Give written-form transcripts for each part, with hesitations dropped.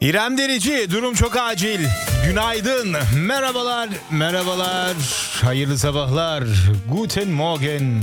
İrem Derici, durum çok acil. Günaydın, merhabalar, merhabalar, hayırlı sabahlar. Guten Morgen.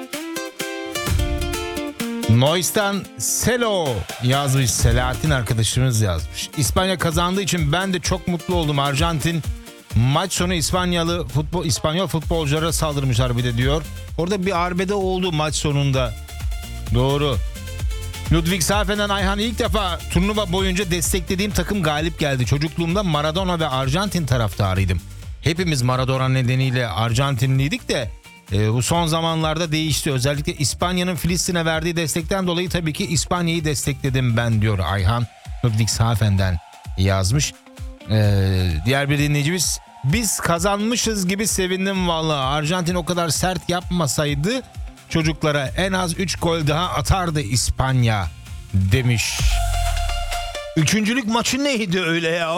Nois'tan Selo yazmış, Selahattin arkadaşımız yazmış. İspanya kazandığı için ben de çok mutlu oldum. Arjantin maç sonu İspanyol futbolculara saldırmışlar bir de diyor. Orada bir arbede oldu maç sonunda. Doğru. Ludwigshafen'den Ayhan, ilk defa turnuva boyunca desteklediğim takım galip geldi. Çocukluğumda Maradona ve Arjantin taraftarıydım. Hepimiz Maradona nedeniyle Arjantinliydik de bu son zamanlarda değişti. Özellikle İspanya'nın Filistin'e verdiği destekten dolayı tabii ki İspanya'yı destekledim ben diyor Ayhan. Ludwigshafen'den yazmış. Diğer bir dinleyicimiz, biz kazanmışız gibi sevindim vallahi. Arjantin o kadar sert yapmasaydı çocuklara en az 3 gol daha atardı İspanya demiş. Üçüncülük maçı neydi öyle ya?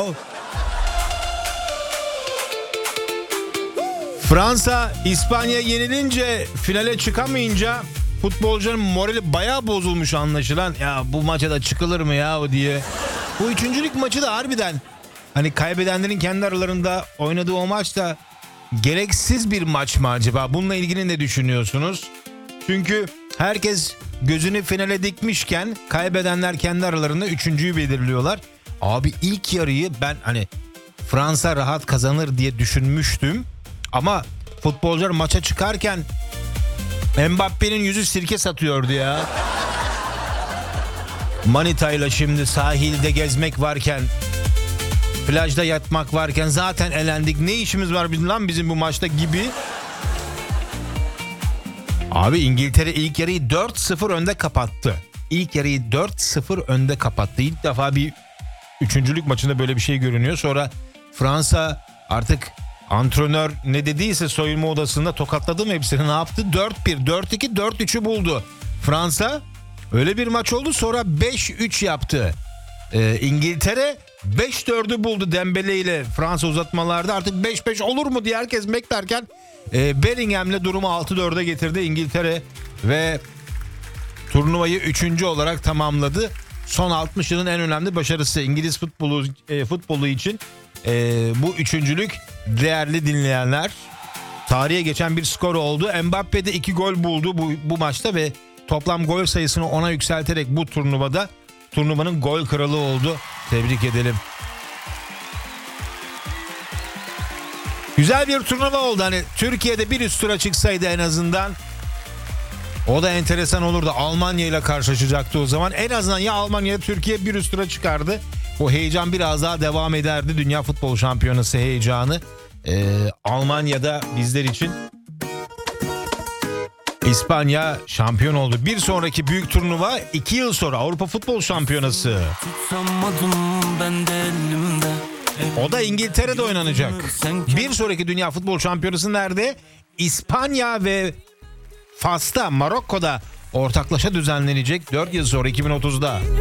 Fransa İspanya yenilince, finale çıkamayınca futbolcuların morali bayağı bozulmuş anlaşılan. Ya bu maça da çıkılır mı ya diye. Bu üçüncülük maçı da harbiden hani kaybedenlerin kendi aralarında oynadığı o maç da gereksiz bir maç mı acaba? Bununla ilgili ne düşünüyorsunuz? Çünkü herkes gözünü finale dikmişken kaybedenler kendi aralarında üçüncüyü belirliyorlar. Abi ilk yarıyı ben hani Fransa rahat kazanır diye düşünmüştüm. Ama futbolcular maça çıkarken Mbappe'nin yüzü sirke satıyordu ya. Manitayla şimdi sahilde gezmek varken, plajda yatmak varken zaten elendik. Ne işimiz var bizim bu maçta gibi. Abi İngiltere ilk yarıyı 4-0 önde kapattı. İlk yarıyı 4-0 önde kapattı. İlk defa bir üçüncülük maçında böyle bir şey görünüyor. Sonra Fransa artık antrenör ne dediyse soyunma odasında tokatladı mı hepsini, ne yaptı? 4-1, 4-2, 4-3'ü buldu. Fransa öyle bir maç oldu, sonra 5-3 yaptı. İngiltere 5-4'ü buldu Dembele ile. Fransa uzatmalarda artık 5-5 olur mu diye herkes beklerken Bellingham'le durumu 6-4'e getirdi İngiltere ve turnuvayı 3. olarak tamamladı. Son 60 yılın en önemli başarısı İngiliz futbolu için. Bu üçüncülük değerli dinleyenler. Tarihe geçen bir skor oldu. Mbappe de 2 gol buldu bu maçta ve toplam gol sayısını 10'a yükselterek bu turnuvanın gol kralı oldu. Tebrik edelim. Güzel bir turnuva oldu. Hani Türkiye'de bir üst tura çıksaydı en azından o da enteresan olurdu. Almanya ile karşılaşacaktı o zaman. En azından ya Almanya ya Türkiye bir üst tura çıkardı. O heyecan biraz daha devam ederdi. Dünya Futbol Şampiyonası heyecanı. Almanya'da bizler için İspanya şampiyon oldu. Bir sonraki büyük turnuva 2 yıl sonra Avrupa Futbol Şampiyonası. O da İngiltere'de oynanacak. Bir sonraki Dünya Futbol Şampiyonası nerede? İspanya ve Fas'ta, Marokko'da ortaklaşa düzenlenecek 4 yıl sonra 2030'da.